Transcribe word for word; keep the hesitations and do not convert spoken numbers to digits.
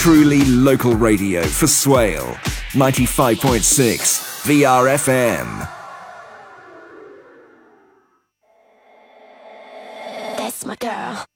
Truly local radio for Swale. ninety-five point six V R F M. That's my girl.